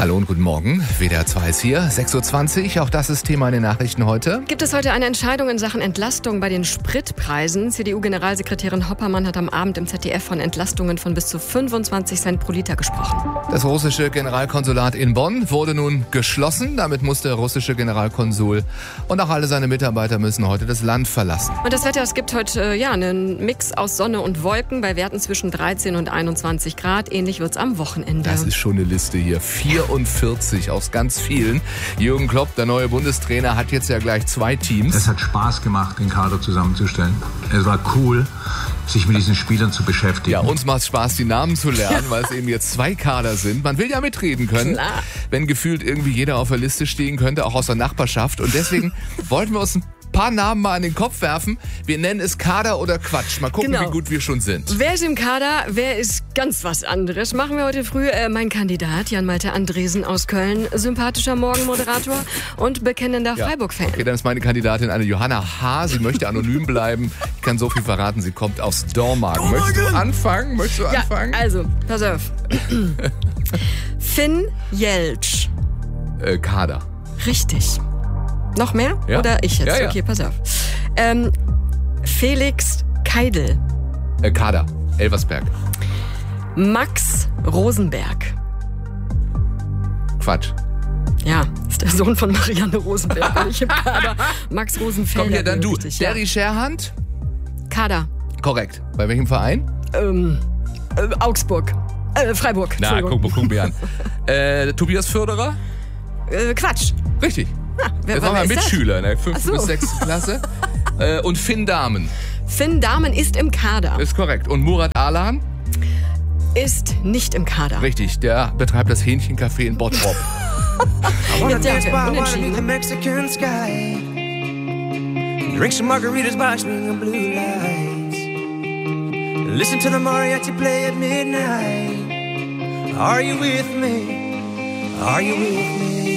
Hallo und guten Morgen. WDR 2 ist hier, 6.20 Uhr. Auch das ist Thema in den Nachrichten heute. Gibt es heute eine Entscheidung in Sachen Entlastung bei den Spritpreisen? CDU-Generalsekretärin Hoppermann hat am Abend im ZDF von Entlastungen von bis zu 25 Cent pro Liter gesprochen. Das russische Generalkonsulat in Bonn wurde nun geschlossen. Damit muss der russische Generalkonsul und auch alle seine Mitarbeiter müssen heute das Land verlassen. Und das Wetter, es gibt heute einen Mix aus Sonne und Wolken bei Werten zwischen 13 und 21 Grad. Ähnlich wird es am Wochenende. Das ist schon eine Liste hier. 44 aus ganz vielen. Jürgen Klopp, der neue Bundestrainer, hat jetzt ja gleich 2 Teams. Es hat Spaß gemacht, den Kader zusammenzustellen. Es war cool, sich mit diesen Spielern zu beschäftigen. Ja, uns macht Spaß, die Namen zu lernen, weil es eben jetzt 2 Kader sind. Man will ja mitreden können, Klar. wenn gefühlt irgendwie jeder auf der Liste stehen könnte, auch aus der Nachbarschaft. Und deswegen wollten wir uns ein paar Namen mal an den Kopf werfen. Wir nennen es Kader oder Quatsch. Mal gucken, Genau. wie gut wir schon sind. Wer ist im Kader, wer ist ganz was anderes? Machen wir heute früh mein Kandidat, Jan-Malte Andresen aus Köln, sympathischer Morgenmoderator und bekennender Freiburg-Fan. Okay, dann ist meine Kandidatin eine Johanna H. Sie möchte anonym bleiben. Ich kann so viel verraten, sie kommt aus Dormagen. Möchtest du anfangen? Ja, also, pass auf. Finn Jeltsch. Kader. Richtig. Noch mehr? Ja. Oder ich jetzt? Ja. Okay, pass auf. Felix Keidel. Kader. Elversberg. Max Rosenberg. Quatsch. Ja, ist der Sohn von Marianne Rosenberg. Und ich im Kader. Max Rosenfelder. Komm hier, dann du. Richtig, ja. Derry Scherhand? Kader. Korrekt. Bei welchem Verein? Augsburg. Freiburg. Na, Entschuldigung. guck mir an. Tobias Förderer? Quatsch. Richtig. Wer Das war mein ist das? Mitschüler in der 5. Ach so. bis 6. Klasse. Und Finn Dahmen. Finn Dahmen ist im Kader. Ist korrekt. Und Murat Alan? Ist nicht im Kader. Richtig, der betreibt das Hähnchencafé in Bottrop. Jetzt ja, Unentschieden, unentschieden. the Ne? Mexican sky. Drink some margaritas by swinging blue lights. Listen to the mariachi play at midnight. Are you with me? Are you with me?